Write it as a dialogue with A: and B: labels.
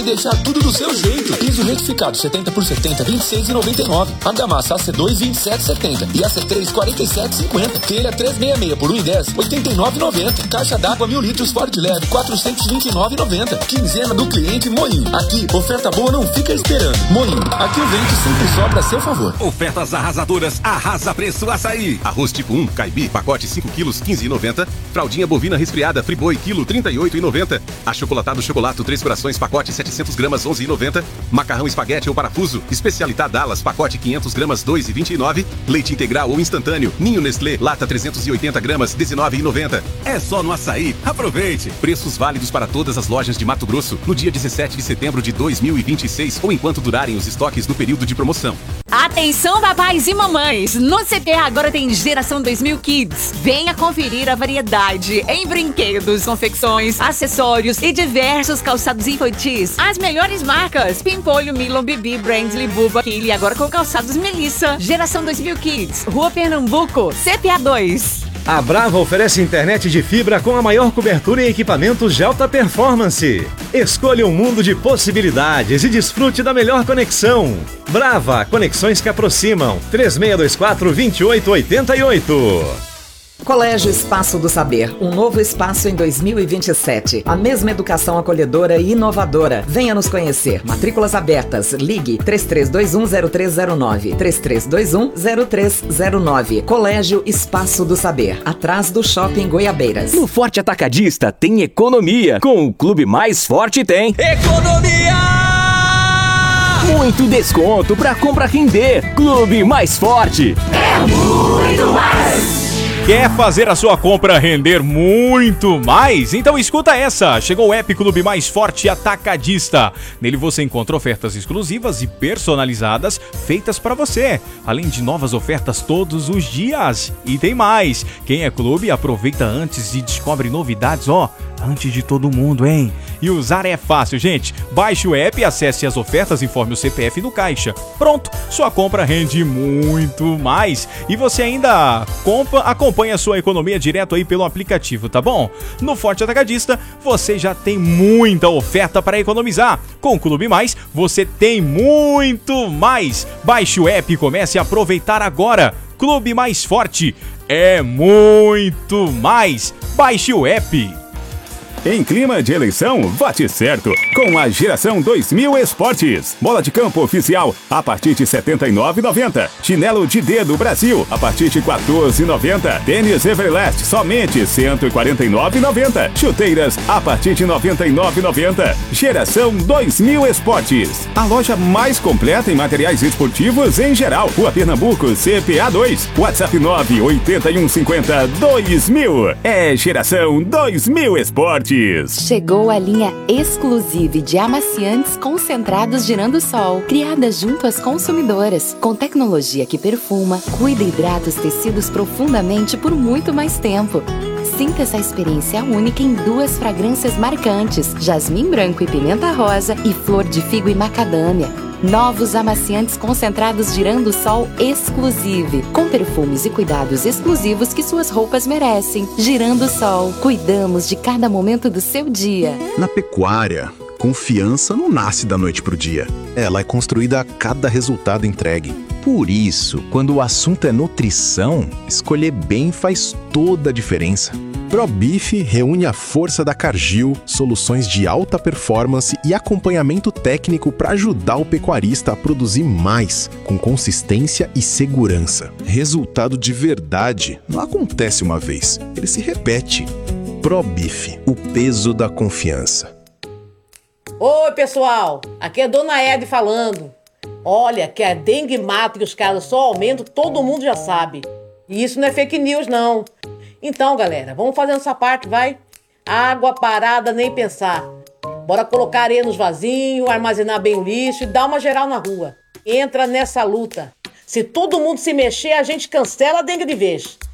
A: deixar tudo do seu jeito. Piso retificado 70 por 70, R$ 26,99. Argamassa AC2, R$ 27,70. E AC3, R$ 47,50. Telha 366 por R$ 1,10, R$ 89,90. Caixa d'água 1000 litros Ford Leve, R$ 429,90. Quinzena do cliente Moinho. Aqui, oferta boa não fica esperando. Moinho, aqui o vento sempre sobra a seu favor.
B: Ofertas arrasadoras, arrasa preço açaí. Arroz tipo 1, caibi, pacote 5 quilos, R$ 15,90. Fraldinha bovina resfriada, Friboi, quilo, R$ 38,90. Achocolatado Chocolato 3 corações, pacote 700 gramas, R$ 11,90. Macarrão espaguete ou parafuso, especialidade Dallas, pacote 500 gramas, R$ 2,29. Leite integral ou instantâneo, Ninho Nestlé, lata 380 gramas, R$ 19,90. É só no açaí, aproveite. Preços válidos para todas as lojas de Mato Grosso no dia 17 de setembro de 2026 ou enquanto durarem os estoques no período de promoção.
C: Atenção, papais e mamães! No CPA agora tem Geração 2000 Kids. Venha conferir a variedade em brinquedos, confecções, acessórios e diversos calçados infantis. As melhores marcas: Pimpolho, Milon, Bibi, Brandly, Buba, Kili, agora com calçados Melissa. Geração 2000 Kids, Rua Pernambuco, CPA 2.
D: A Brava oferece internet de fibra com a maior cobertura em equipamentos de alta performance. Escolha um mundo de possibilidades e desfrute da melhor conexão. Brava, conexões que aproximam. 3624-2888.
E: Colégio Espaço do Saber, um novo espaço em 2027. A mesma educação acolhedora e inovadora. Venha nos conhecer. Matrículas abertas. Ligue 33210309. 33210309. Colégio Espaço do Saber, atrás do Shopping Goiabeiras.
F: No Forte Atacadista tem economia. Com o Clube Mais Forte tem economia! Muito desconto pra compra render. Clube Mais Forte
G: é muito mais!
H: Quer fazer a sua compra render muito mais? Então escuta essa! Chegou o App Clube Mais Forte Atacadista. Nele você encontra ofertas exclusivas e personalizadas feitas para você, além de novas ofertas todos os dias. E tem mais! Quem é clube aproveita antes e descobre novidades, antes de todo mundo, hein? E usar é fácil, gente. Baixe o app, acesse as ofertas, informe o CPF no caixa. Pronto, sua compra rende muito mais. E você ainda acompanha a sua economia direto aí pelo aplicativo, tá bom? No Forte Atacadista, você já tem muita oferta para economizar. Com o Clube Mais, você tem muito mais. Baixe o app e comece a aproveitar agora. Clube Mais Forte é muito mais. Baixe o app.
I: Em clima de eleição, vote certo com a Geração 2000 Esportes. Bola de campo oficial a partir de R$ 79,90. Chinelo de dedo Brasil a partir de R$ 14,90. Tênis Everlast somente R$ 149,90. Chuteiras a partir de R$ 99,90. Geração 2000 Esportes. A loja mais completa em materiais esportivos em geral. Rua Pernambuco, CPA 2. WhatsApp 98150-2000. É Geração 2000 Esportes.
J: Chegou a linha Exclusive de amaciantes concentrados Girando-Sol, criada junto às consumidoras, com tecnologia que perfuma, cuida e hidrata os tecidos profundamente por muito mais tempo. Sinta essa experiência única em 2 fragrâncias marcantes: jasmim branco e pimenta rosa e flor de figo e macadâmia. Novos amaciantes concentrados Girando-Sol Exclusive, com perfumes e cuidados exclusivos que suas roupas merecem. Girando-Sol, cuidamos de cada momento do seu dia.
K: Na pecuária, confiança não nasce da noite pro dia. Ela é construída a cada resultado entregue. Por isso, quando o assunto é nutrição, escolher bem faz toda a diferença. ProBeef reúne a força da Cargill, soluções de alta performance e acompanhamento técnico para ajudar o pecuarista a produzir mais, com consistência e segurança. Resultado de verdade não acontece uma vez, ele se repete. ProBeef, o peso da confiança.
L: Oi, pessoal, aqui é Dona Ed falando. Olha, que a dengue mata e os casos só aumentam, todo mundo já sabe. E isso não é fake news, não. Então, galera, vamos fazer nossa parte, vai? Água parada, nem pensar. Bora colocar areia nos vasinhos, armazenar bem o lixo e dar uma geral na rua. Entra nessa luta. Se todo mundo se mexer, a gente cancela a dengue de vez.